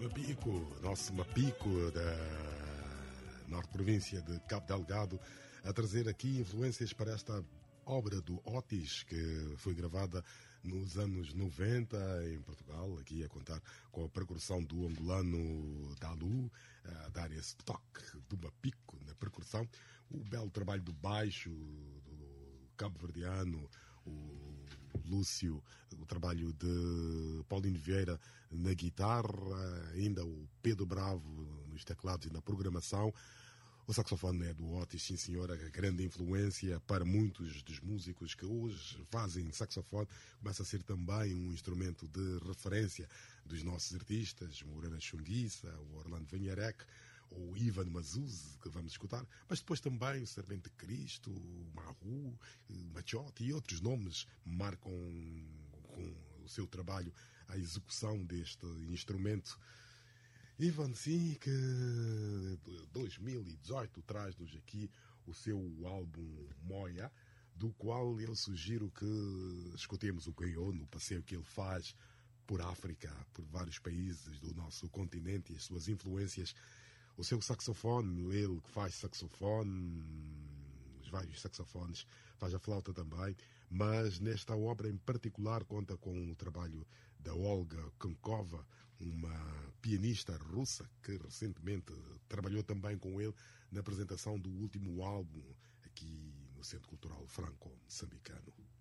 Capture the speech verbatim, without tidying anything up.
Mapico, nosso Mapico da Norte Província de Cabo Delgado, a trazer aqui influências para esta obra do Otis, que foi gravada nos anos noventa em Portugal, aqui a contar com a percussão do angolano Dalu, a dar esse toque do Mapico na percussão, o belo trabalho do baixo do cabo-verdiano, o Lúcio, o trabalho de Paulinho Vieira na guitarra, ainda o Pedro Bravo nos teclados e na programação. O saxofone é do Otis, sim senhora, grande influência para muitos dos músicos que hoje fazem saxofone. Começa a ser também um instrumento de referência dos nossos artistas, Moreira Chunguissa, o Orlando Vanharek, ou Ivan Mazuz, que vamos escutar, mas depois também o Servente de Cristo, o Mahu, o Machote e outros nomes marcam com o seu trabalho a execução deste instrumento. Ivan, sim, que dois mil e dezoito traz-nos aqui o seu álbum Moia, do qual eu sugiro que escutemos o Gaio no passeio que ele faz por África, por vários países do nosso continente e as suas influências. O seu saxofone, ele que faz saxofone, os vários saxofones, faz a flauta também, mas nesta obra em particular conta com o trabalho da Olga Konkova, uma pianista russa que recentemente trabalhou também com ele na apresentação do último álbum aqui no Centro Cultural Franco-Moçambicano.